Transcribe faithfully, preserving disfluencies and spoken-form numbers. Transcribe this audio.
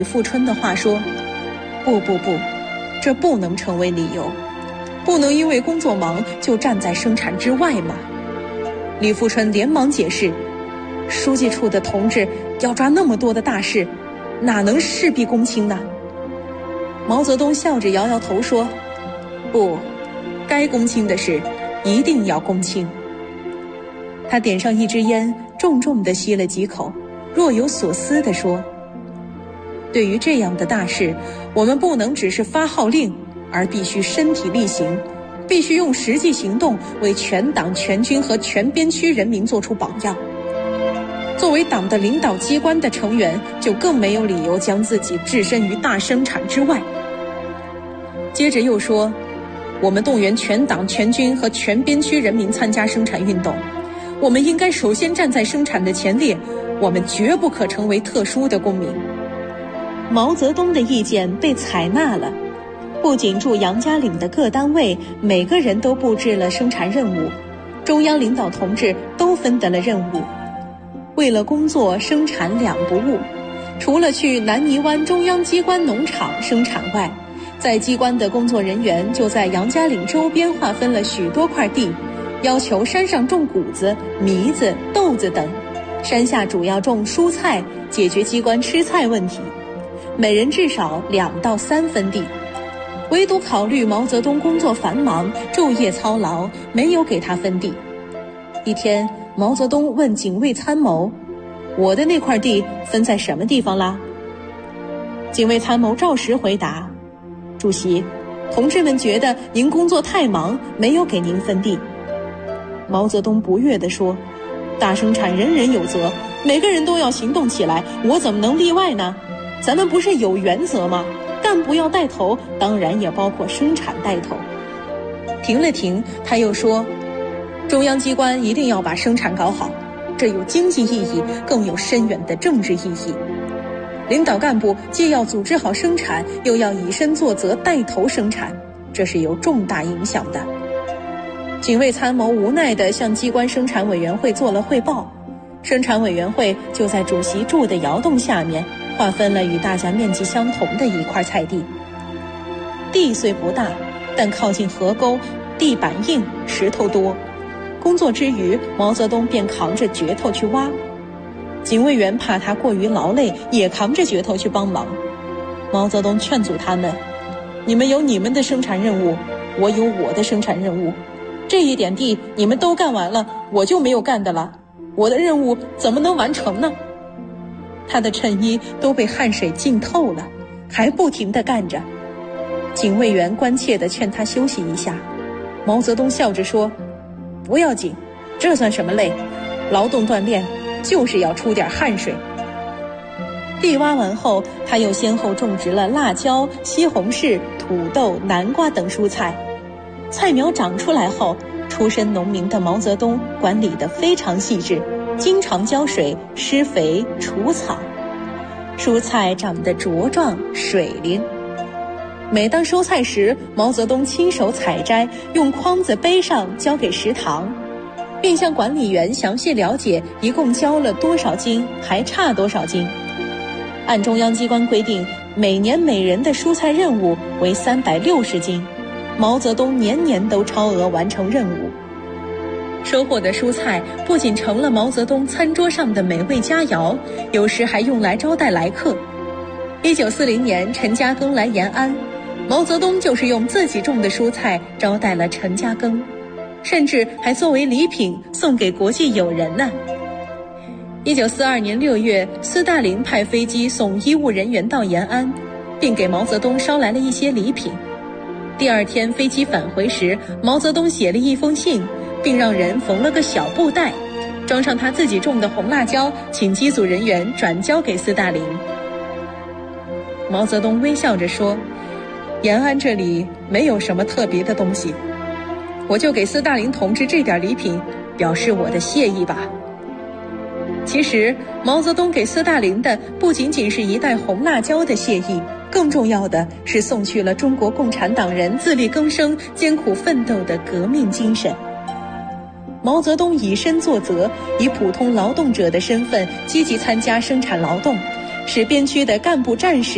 富春的话说：不不不，这不能成为理由，不能因为工作忙就站在生产之外嘛。李富春连忙解释，书记处的同志要抓那么多的大事，哪能事必躬亲呢？毛泽东笑着摇摇头说：不，该躬亲的事一定要躬亲。他点上一支烟，重重地吸了几口，若有所思地说：对于这样的大事，我们不能只是发号令，而必须身体力行，必须用实际行动为全党全军和全边区人民做出榜样。作为党的领导机关的成员，就更没有理由将自己置身于大生产之外。接着又说，我们动员全党全军和全边区人民参加生产运动，我们应该首先站在生产的前列，我们绝不可成为特殊的公民。毛泽东的意见被采纳了，不仅驻杨家岭的各单位每个人都布置了生产任务，中央领导同志都分得了任务。为了工作生产两不误，除了去南泥湾中央机关农场生产外，在机关的工作人员就在杨家岭周边划分了许多块地，要求山上种谷子、糜子、豆子等，山下主要种蔬菜，解决机关吃菜问题。每人至少两到三分地，唯独考虑毛泽东工作繁忙，昼夜操劳，没有给他分地。一天，毛泽东问警卫参谋：我的那块地分在什么地方啦？警卫参谋照实回答：主席，同志们觉得您工作太忙，没有给您分地。毛泽东不悦地说：大生产人人有责，每个人都要行动起来，我怎么能例外呢？咱们不是有原则吗？干部要带头，当然也包括生产带头。停了停，他又说：中央机关一定要把生产搞好，这有经济意义，更有深远的政治意义。领导干部既要组织好生产，又要以身作则带头生产，这是有重大影响的。警卫参谋无奈地向机关生产委员会做了汇报，生产委员会就在主席住的窑洞下面划分了与大家面积相同的一块菜地。地虽不大，但靠近河沟，地板硬，石头多。工作之余，毛泽东便扛着镢头去挖。警卫员怕他过于劳累，也扛着镢头去帮忙。毛泽东劝阻他们：你们有你们的生产任务，我有我的生产任务。这一点地你们都干完了，我就没有干的了。我的任务怎么能完成呢？他的衬衣都被汗水浸透了，还不停地干着。警卫员关切地劝他休息一下。毛泽东笑着说：不要紧，这算什么累？劳动锻炼就是要出点汗水。地挖完后，他又先后种植了辣椒、西红柿、土豆、南瓜等蔬菜。菜苗长出来后，出身农民的毛泽东管理得非常细致，经常浇水、施肥、除草，蔬菜长得茁壮水灵。每当收菜时，毛泽东亲手采摘，用筐子背上交给食堂，并向管理员详细了解一共交了多少斤，还差多少斤。按中央机关规定，每年每人的蔬菜任务为三百六十斤，毛泽东年年都超额完成任务。收获的蔬菜不仅成了毛泽东餐桌上的美味佳肴，有时还用来招待来客。一九四零年，陈嘉庚来延安，毛泽东就是用自己种的蔬菜招待了陈嘉庚，甚至还作为礼品送给国际友人呢。一九四二年六月，斯大林派飞机送医务人员到延安，并给毛泽东捎来了一些礼品。第二天飞机返回时，毛泽东写了一封信，并让人缝了个小布袋，装上他自己种的红辣椒，请机组人员转交给斯大林。毛泽东微笑着说：延安这里没有什么特别的东西，我就给斯大林同志这点礼品，表示我的谢意吧。其实毛泽东给斯大林的不仅仅是一袋红辣椒的谢意，更重要的是送去了中国共产党人自力更生、艰苦奋斗的革命精神。毛泽东以身作则，以普通劳动者的身份积极参加生产劳动，使边区的干部战士